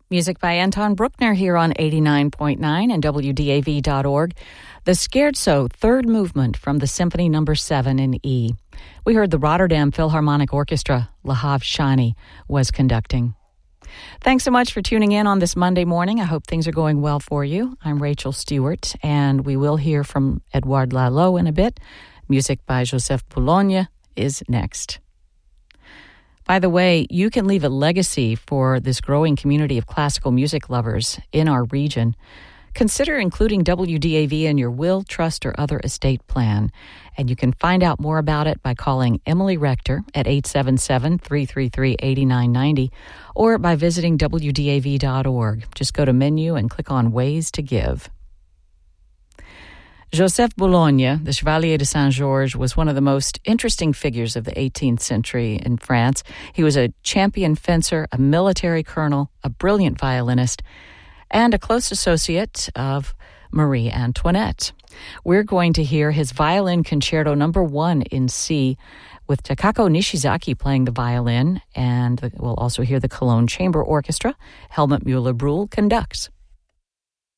Music by Anton Bruckner here on 89.9 and WDAV.org. The Scherzo, third movement from the Symphony No. 7 in E. We heard the Rotterdam Philharmonic Orchestra, Lahav Shani, was conducting. Thanks so much for tuning in on this Monday morning. I hope things are going well for you. I'm Rachel Stewart, and we will hear from Edouard Lalo in a bit. Music by Joseph Boulogne is next. By the way, you can leave a legacy for this growing community of classical music lovers in our region. Consider including WDAV in your will, trust, or other estate plan. And you can find out more about it by calling Emily Rector at 877-333-8990 or by visiting WDAV.org. Just go to menu and click on Ways to Give. Joseph Boulogne, the Chevalier de Saint-Georges, was one of the most interesting figures of the 18th century in France. He was a champion fencer, a military colonel, a brilliant violinist, and a close associate of Marie Antoinette. We're going to hear his Violin Concerto No. 1 in C with Takako Nishizaki playing the violin, and we'll also hear the Cologne Chamber Orchestra. Helmut Müller-Brühl conducts.